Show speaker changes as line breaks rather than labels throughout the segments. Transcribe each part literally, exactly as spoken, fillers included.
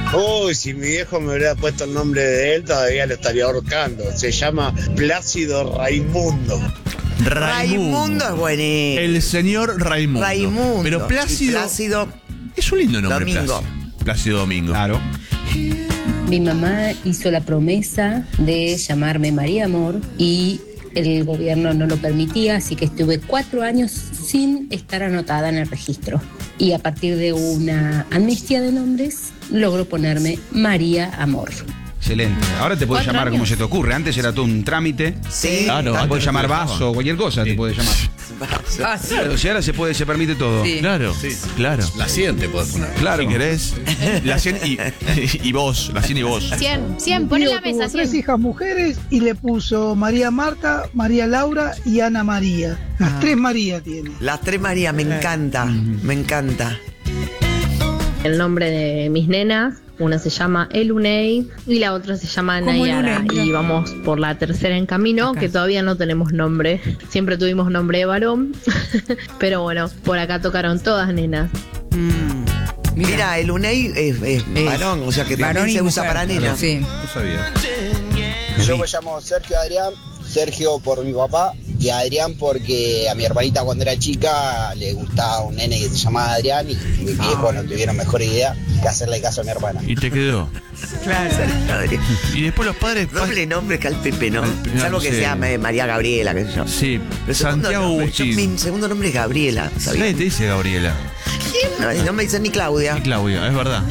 Uy, si mi viejo me hubiera puesto el nombre de él, todavía lo estaría ahorcando. Se llama Plácido Raimundo.
Raimundo,
Raimundo es buenísimo.
El señor Raimundo.
Raimundo.
Pero Plácido,
Plácido
es un lindo nombre.
Domingo.
Plácido. Plácido Domingo.
Claro.
Mi mamá hizo la promesa de llamarme María Amor y el gobierno no lo permitía, así que estuve cuatro años sin estar anotada en el registro. Y a partir de una amnistía de nombres, logró ponerme María Amor.
Excelente. Ahora te puedes
¿Cuatro
llamar
años?
como se te ocurre. Antes era todo un trámite.
Sí,
Claro,
Te
antes
puedes
no
llamar
te dejaban.
vaso, cualquier cosa
Sí.
te puedes llamar.
Ah, sí.
Claro, si ahora se puede, se permite todo.
Sí.
Claro,
Sí.
claro.
La siguiente podés poner.
Claro.
Si querés. La cien y, y vos, la cien y vos.
cien, cien, pon en la
Tío
mesa,
tuvo tres
cien.
hijas mujeres y le puso María Marta, María Laura y Ana María. Las
Ah.
tres María tiene.
Las tres María, me encanta, me encanta.
El nombre de mis nenas, una se llama Elunei y la otra se llama Nayara. Y vamos por la tercera en camino, que todavía no tenemos nombre. Siempre tuvimos nombre de varón, pero bueno, por acá tocaron todas nenas.
Mm. Mira, el UNEI es, es
Es
varón, o sea que
varón
también
y
se usa
mujer.
para nena.
Sí.
No sabía.
Yo me llamo Sergio Adrián, Sergio por mi papá y Adrián porque a mi hermanita cuando era chica le gustaba un nene que se llamaba Adrián y mis viejos no tuvieron mejor idea que hacerle caso a mi hermana.
Y te quedó.
Claro. Adrián.
Y después los padres.
Doble nombre que al Pepe, ¿no?
Al Pepe,
Salvo
no
que
sé.
se llame María Gabriela, qué sé yo.
Sí,
Pero segundo
Santiago
nombre,
Agustín.
yo- mi segundo nombre es Gabriela, ¿sabías?
Nadie te dice Gabriela.
No, no me dicen ni Claudia.
Y Claudia, es verdad.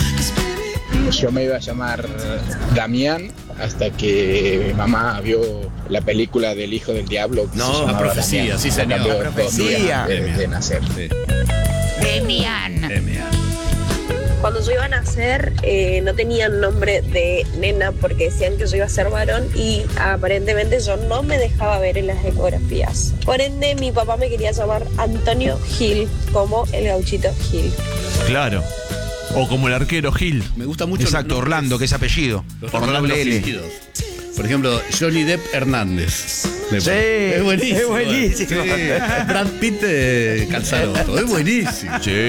Yo me iba a llamar Damián hasta que mi mamá vio la película del Hijo del Diablo. Que
No,
se
la
llamaba
profecía,
Damián.
sí,
Me
señor.
cambió
La
dos
profecía.
días de, de nacer.
Sí.
Demian.
Demian.
Cuando yo iba a nacer eh, no tenían nombre de nena porque decían que yo iba a ser varón y aparentemente yo no me dejaba ver en las ecografías. Por ende mi papá me quería llamar Antonio Gil, como el gauchito Gil.
Claro. O como el arquero Gil.
Me gusta mucho.
Exacto,
los nombres-
Orlando, que es apellido.
Los
Por
nombres
doble L.
fingidos. Por ejemplo, Johnny Depp Hernández. Me
Sí,
parece. es buenísimo.
es buenísimo.
Sí. Brad Pitt eh, Calzaroto. Es buenísimo.
Sí.